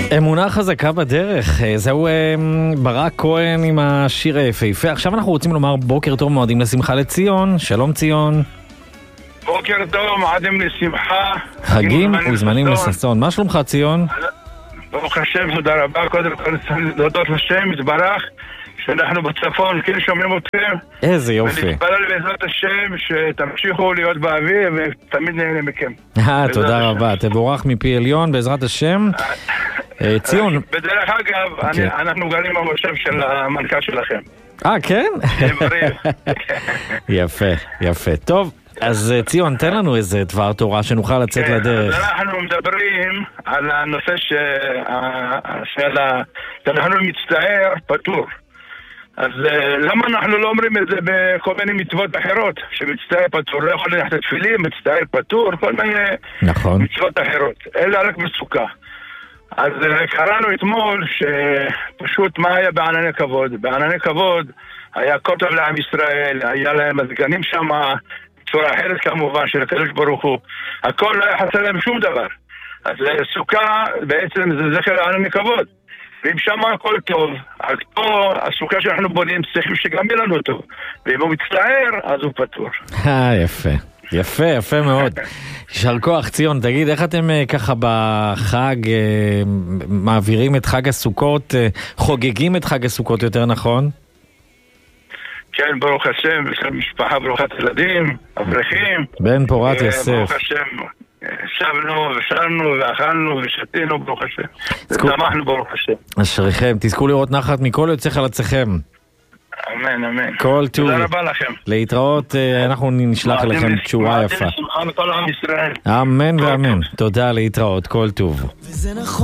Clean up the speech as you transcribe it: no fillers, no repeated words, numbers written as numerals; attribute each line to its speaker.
Speaker 1: אמונה חזקה בדרך, זהו ברק כהן עם השיר היפהפה. עכשיו אנחנו רוצים לומר בוקר טוב, מועדים לשמחה לציון. שלום ציון.
Speaker 2: בוקר טוב, מועדים לשמחה,
Speaker 1: חגים וזמנים לששון. מה שלומך ציון?
Speaker 2: ברוך השם, תודה רבה. קודם כל להודות לשם יתברך שאנחנו בצפון, כן שומעים אתכם.
Speaker 1: איזה יופי.
Speaker 2: ונתפלל בעזרת השם שתמשיכו להיות באוויר ותמיד נהנה מכם.
Speaker 1: תודה רבה, תבורך מפי עליון בעזרת השם. ציון.
Speaker 2: בדרך אגב, אנחנו גרים במושב של המנכ"ל שלכם.
Speaker 1: כן? יפה, יפה. טוב, אז ציון, תן לנו איזה דבר תורה שנוכל לצאת לדרך.
Speaker 2: אנחנו מדברים על הנושא שאנחנו מצטער פטור. אז למה אנחנו לא אומרים את זה בכל מיני מצוות אחרות? שמצטער פטור, לא יכול ללכת תפילים, מצטער פטור, כל מיני מצוות אחרות. אלא רק בסוכה. אז קראנו אתמול שפשוט מה היה בענני כבוד? בענני כבוד היה כל טוב לעם ישראל, היה להם הסגנים שם, בצורה אחרת כמובן של הקדוש ברוך הוא. הכל לא היה חסר להם שום דבר. אז סוכה בעצם זה זכר לענני כבוד. ואם שם הכל טוב, אז פה הסוכה שאנחנו בונים צריכים שגם יהיה לנו טוב. ואם הוא מצטער, אז הוא פטור.
Speaker 1: יפה. יפה, יפה מאוד. יישר כוח ציון, תגיד, איך אתם ככה בחג מעבירים את חג הסוכות, חוגגים את חג הסוכות יותר נכון?
Speaker 2: כן, ברוך השם, בשביל משפחה ברוכת ילדים, אברכים.
Speaker 1: בן פורת יוסף.
Speaker 2: ברוך השם, שבנו ושרנו ואכלנו ושתינו, ברוך השם. ושמחנו ברוך השם.
Speaker 1: אשריכם, תזכו לראות נחת מכל יוצא חלציכם.
Speaker 2: אמן, אמן.
Speaker 1: כל טוב.
Speaker 2: תודה רבה לכם.
Speaker 1: להתראות, אנחנו נשלח לכם תשורה יפה.
Speaker 2: שמחה מכל עם ישראל.
Speaker 1: אמן ואמן. תודה, להתראות, כל טוב.